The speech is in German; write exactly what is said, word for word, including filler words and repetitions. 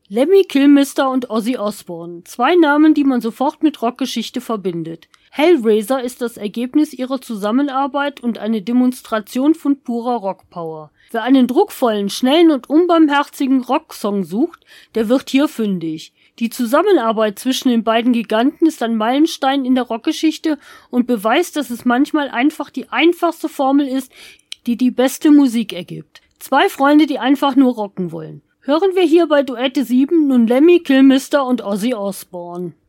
Lemmy Kilmister und Ozzy Osbourne, zwei Namen, die man sofort mit Rockgeschichte verbindet. Hellraiser ist das Ergebnis ihrer Zusammenarbeit und eine Demonstration von purer Rockpower. Wer einen druckvollen, schnellen und unbarmherzigen Rocksong sucht, der wird hier fündig. Die Zusammenarbeit zwischen den beiden Giganten ist ein Meilenstein in der Rockgeschichte und beweist, dass es manchmal einfach die einfachste Formel ist, die die beste Musik ergibt. Zwei Freunde, die einfach nur rocken wollen. Hören wir hier bei Duette sieben nun Lemmy Kilmister und Ozzy Osbourne.